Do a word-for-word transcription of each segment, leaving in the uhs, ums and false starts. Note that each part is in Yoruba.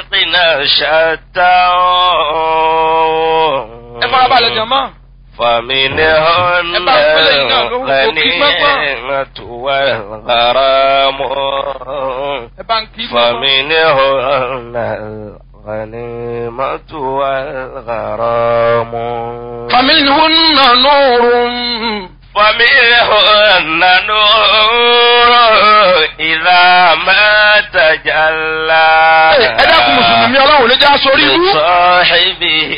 خلقنا شتى فمنهن الغنيمة والغرام فمنهن الغنيمة والغرام فمنهن نور فمنهن نور إذا ما تجلى لصاحبه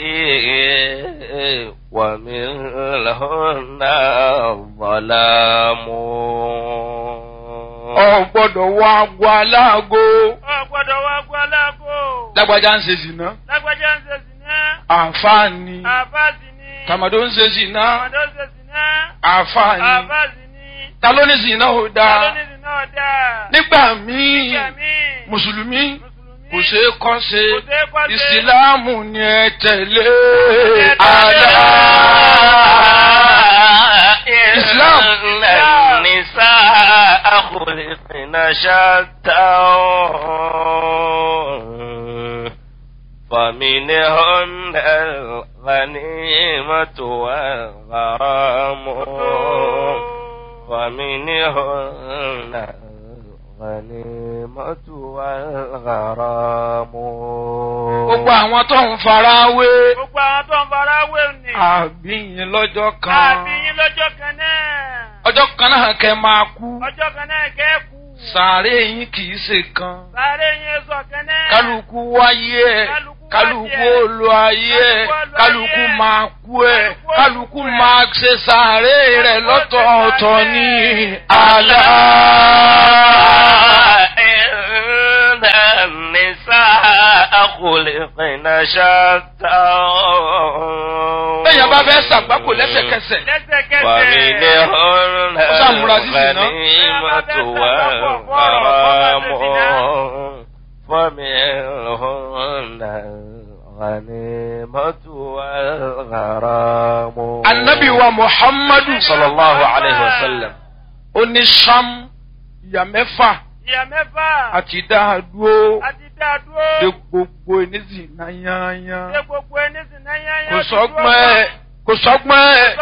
ومنهن الظلام. Ọ̀gbọ́dọ̀ wá agbo aláàgó. Ọ̀gbọ́dọ̀ wá agbo aláàgó. Lágbájá ń ṣe zìnà. Lágbájá ń ṣe zìnà. Àfáàní. Àfáàsì ni. Tàmàdó ń ṣe zìnà. Tàmàdó ń ṣe zìnà. Àfáàní. Àfáàsì ni. Ta ló ní zìnà ò dáa? Ta ló ní zìnà ò dáa? Nígbà míì. Nígbà míì. Mùsùlùmí. Kò ṣe é kọ́ ṣe. Kò ṣe é kọ́ ṣe. Ìsìláàmù ni ẹ tẹ̀lé. Àlá. Islam. النساء خلقنا شتى فمنهن الغنيمة والغرام فمنهن الغنيمة والغرام. Gbogbo àwọn tó ń fara wé. Gbogbo àwọn tó ń fara wé ni. Àbíyín lọ́jọ́ kan. Àbíyín lọ́jọ́ kan náà. Ọjọ́ kan náà kẹ́ máa kú. Ọjọ́ kan náà kẹ́ kú. Sàárè yín kì í ṣe kan. Sàárè yín sọ kan náà. Kálukú wáyé ẹ̀. Kálukú olú ayé ẹ̀. Kálukú máa kú ẹ̀. Kálukú máa ṣe sàárè rẹ̀ lọ́tọ̀ọ̀tọ̀ ní àlá. خلقنا شتى. Bẹ́ẹ̀ni bá fẹ́ ṣàgbákò lẹ́sẹ̀kẹsẹ̀. فمنهن الغنيمة والغرام فمنهن الغنيمة والغرام. Ànábì wa Muhammadu sallallahu alayhi wa sallam. Ó ní Ṣám ìyá mẹ́fà. Ìyá mẹ́fà. Àti dáadúró. Àti dáadúró. De gbogbo ẹni sì náà yányán. De gbogbo ẹni sì náà yányán. Kò sọ́gbọ́n ẹ̀. Kò sọ́gbọ́n ẹ̀.